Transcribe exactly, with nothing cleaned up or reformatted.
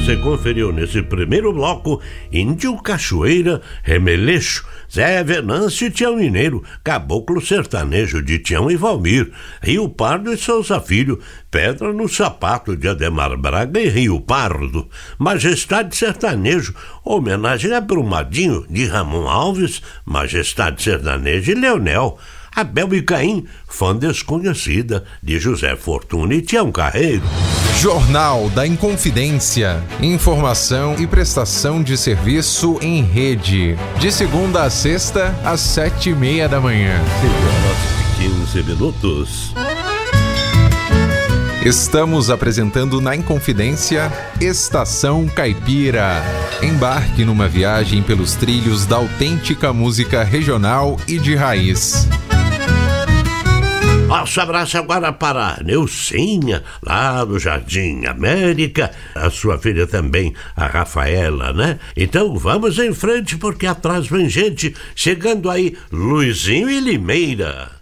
você conferiu nesse primeiro bloco Índio, Cachoeira, Remeleixo, Zé Venâncio e Tião Mineiro, Caboclo Sertanejo de Tião e Valmir, Rio Pardo e Souza Filho, Pedra no Sapato de Ademar Braga e Rio Pardo, Majestade Sertanejo, homenagem a Brumadinho de Ramon Alves, Majestade Sertaneja e Leonel, Abel e Caim, Fã Desconhecida de José Fortuna e Tião Carreiro. Jornal da Inconfidência, informação e prestação de serviço em rede, de segunda a sexta às sete e meia da manhã. quinze minutos. Estamos apresentando na Inconfidência Estação Caipira. Embarque numa viagem pelos trilhos da autêntica música regional e de raiz. Nosso abraço agora para Neucinha, lá do Jardim América, a sua filha também, a Rafaela, né? Então vamos em frente, porque atrás vem gente, chegando aí Luizinho e Limeira.